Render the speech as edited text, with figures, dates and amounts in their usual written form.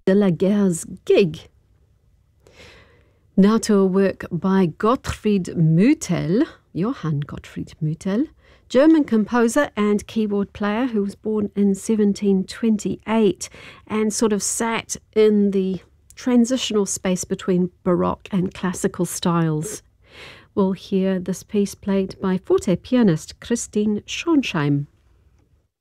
de la Guerre's Gig. Now to a work by Gottfried Mutel, Johann Gottfried Mutel, German composer and keyboard player who was born in 1728 and sort of sat in the transitional space between Baroque and classical styles. We'll hear this piece played by forte pianist Christine Schonsheim.